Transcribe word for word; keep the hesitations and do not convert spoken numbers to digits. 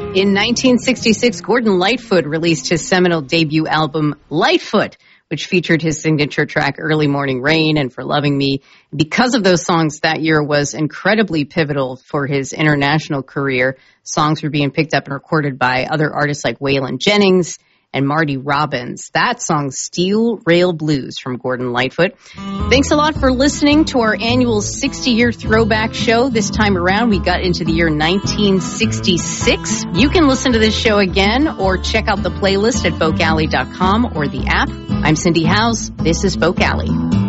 In nineteen sixty-six, Gordon Lightfoot released his seminal debut album, Lightfoot, which featured his signature track, Early Morning Rain and For Loving Me. Because of those songs, that year was incredibly pivotal for his international career. Songs were being picked up and recorded by other artists like Waylon Jennings and Marty Robbins. That song, Steel Rail Blues, from Gordon Lightfoot. Thanks a lot for listening to our annual sixty-year throwback show. This time around, we got into the year nineteen sixty-six. You can listen to this show again or check out the playlist at folk alley dot com or the app. I'm Cindy Howes. This is Folk Alley.